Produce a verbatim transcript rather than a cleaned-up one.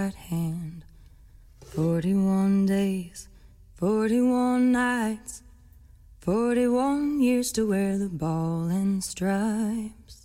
right hand. Forty-one days, forty-one nights, forty-one years to wear the ball and stripes.